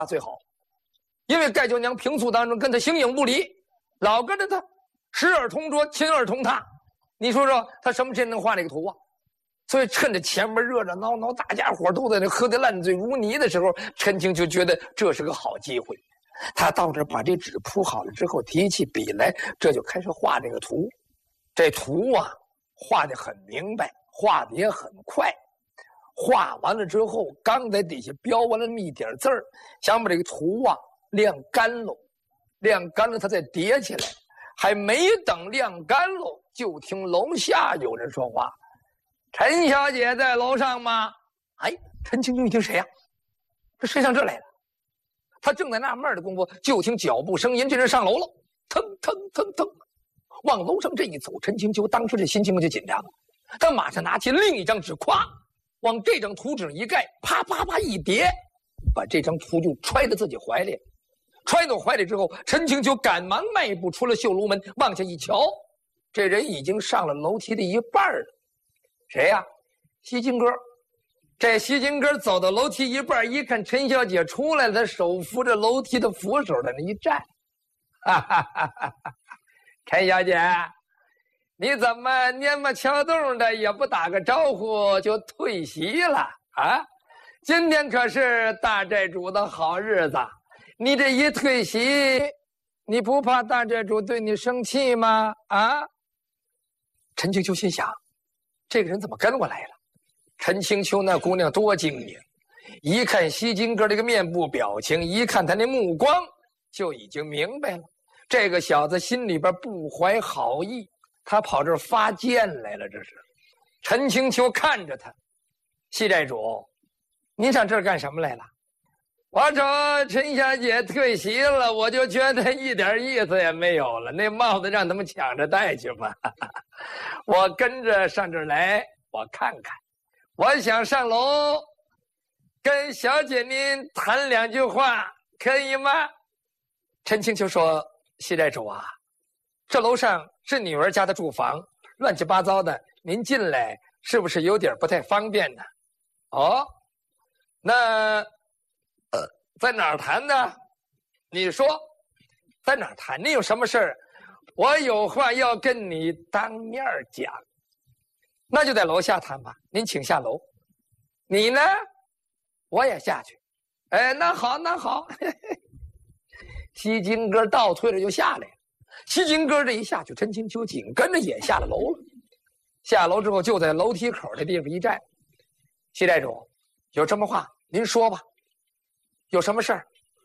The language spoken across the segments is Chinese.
最好，因为盖舅娘平素当中跟他形影不离，老跟着他，时而同桌，亲而同榻。你说说他什么时间能画这个图啊？所以趁着前面热热闹闹，大家伙都在那喝得烂醉如泥的时候，陈情就觉得这是个好机会。他到这把这纸铺好了之后，提起笔来，这就开始画这个图。这图啊，画得很明白，画得也很快。画完了之后，刚在底下标完了那么一点字儿，想把这个图啊晾干喽，晾干了他再叠起来。还没等晾干喽，就听楼下有人说话：“陈小姐在楼上吗？”哎，陈清就一听谁呀？这谁上这来了？他正在纳闷的功夫，就听脚步声音，这人上楼了，腾腾腾腾，往楼上这一走，陈清秋当时这心情就紧张了。他马上拿起另一张纸，咵，往这张图纸一盖，啪啪啪一叠，把这张图就揣到自己怀里。揣到怀里之后，陈清秋赶忙迈步出了绣楼门，往下一瞧，这人已经上了楼梯的一半了。谁呀？西金哥。这西金哥走到楼梯一半，一看陈小姐出来，他手扶着楼梯的扶手在那一站，哈哈哈哈！陈小姐，你怎么蔫不敲动的也不打个招呼就退席了啊？今天可是大寨主的好日子，你这一退席，你不怕大寨主对你生气吗？啊？陈清秋心想，这个人怎么跟我来了？陈清秋那姑娘多精明，一看西金哥这个面部表情，一看他那目光，就已经明白了。这个小子心里边不怀好意，他跑这儿发贱来了。这是陈清秋看着他，西寨主，您上这儿干什么来了？我瞅陈小姐退席了，我就觉得一点意思也没有了。那帽子让他们抢着戴去吧，我跟着上这儿来，我看看。我想上楼跟小姐您谈两句话，可以吗？陈清秋说：“西寨主啊，这楼上是女儿家的住房，乱七八糟的，您进来是不是有点不太方便呢？”哦，那在哪儿谈呢？你说在哪儿谈？你有什么事儿？我有话要跟你当面讲。那就在楼下谈吧，您请下楼。你呢？我也下去。哎，那好，那好。西金哥倒退了就下来了。西金哥这一下去，陈清秋紧跟着也下了楼了。下楼之后，就在楼梯口的地方一站。西寨主，有什么话您说吧。有什么事儿？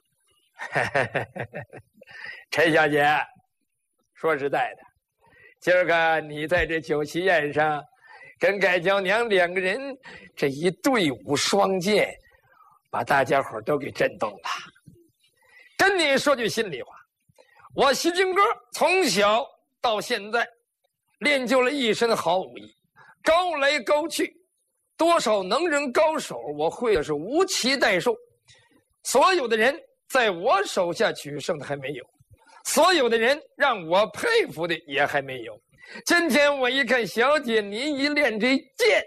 陈小姐，说实在的，今儿个你在这酒席宴上跟盖娇娘两个人这一对舞双剑，把大家伙都给震动了。跟你说句心里话，我西金哥从小到现在练就了一身好武艺，高来高去，多少能人高手我会的是无期待受。所有的人在我手下取胜的还没有，所有的人让我佩服的也还没有。今天我一看小姐你一练这剑，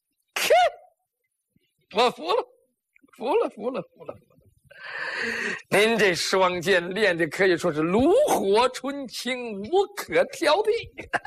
我服了，服了，服了，服了。您这双剑练的可以说是炉火纯青，无可挑剔。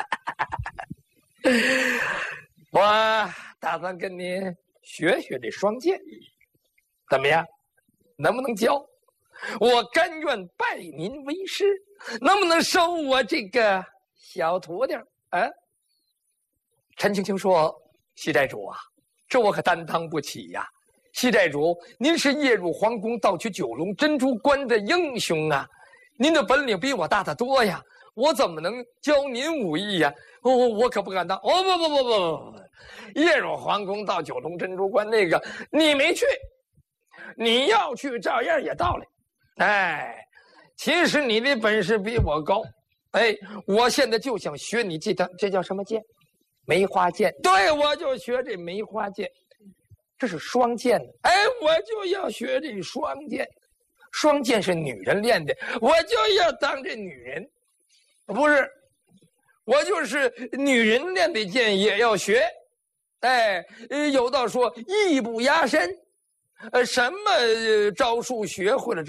我打算跟您学学这双剑，怎么样？能不能教？我甘愿拜您为师，能不能收我这个小徒弟啊？陈青青说：“西寨主啊，这我可担当不起呀。西寨主，您是夜入皇宫盗取九龙珍珠关的英雄啊，您的本领比我大得多呀，我怎么能教您武艺呀？我可不敢当。哦不，夜入皇宫盗九龙珍珠关那个你没去，你要去照样也到来。哎，其实你的本事比我高。哎，我现在就想学你这叫什么剑？梅花剑。对，我就学这梅花剑。这是双剑。哎，我就要学这双剑。双剑是女人练的，我就要当这女人。不是，我就是女人练的剑也要学。哎，有道说艺不压身， 什么招数学会了？